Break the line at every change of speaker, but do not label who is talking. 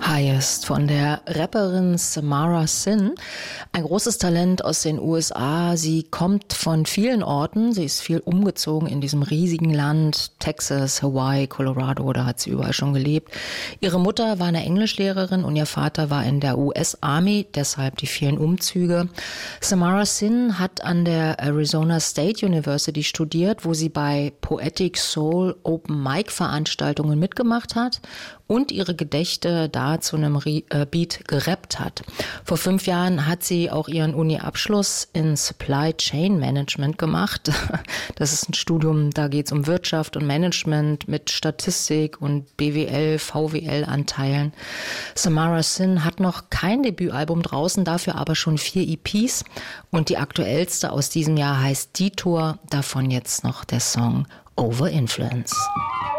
Highest von der Rapperin Samara Sin. Ein großes Talent aus den USA. Sie kommt von vielen Orten. Sie ist viel umgezogen in diesem riesigen Land. Texas, Hawaii, Colorado, da hat sie überall schon gelebt. Ihre Mutter war eine Englischlehrerin und ihr Vater war in der US Army, deshalb die vielen Umzüge. Samara Sin hat an der Arizona State University studiert, wo sie bei Poetic Soul Open Mic Veranstaltungen mitgemacht hat und ihre Gedichte da zu einem Beat gerappt hat. Vor 5 Jahren hat sie auch ihren Uni-Abschluss in Supply Chain Management gemacht. Das ist ein Studium, da geht es um Wirtschaft und Management mit Statistik und BWL, VWL-Anteilen. Samara Sin hat noch kein Debütalbum draußen, dafür aber schon 4 EPs. Und die aktuellste aus diesem Jahr heißt Detour, davon jetzt noch der Song Over Influence.